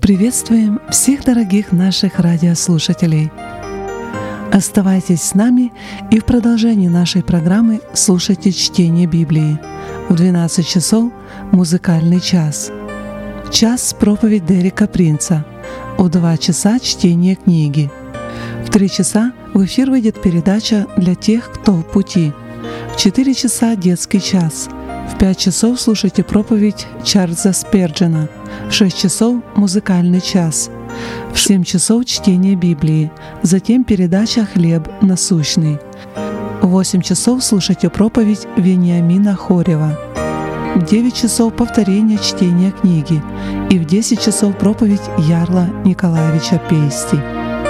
Приветствуем всех дорогих наших радиослушателей! Оставайтесь с нами и в продолжении нашей программы слушайте чтение Библии. В 12 часов — музыкальный час. В час — проповедь Дерека Принца. В 2 часа — чтение книги. В 3 часа в эфир выйдет передача «Для тех, кто в пути». В 4 часа — детский час. В 5 часов слушайте проповедь Чарльза Сперджена. В 6 часов — музыкальный час. В 7 часов — чтение Библии. Затем передача «Хлеб насущный». В 8 часов слушайте проповедь Вениамина Хорева. В 9 часов — повторение чтения книги. И в 10 часов — проповедь Ярла Николаевича Пейсти.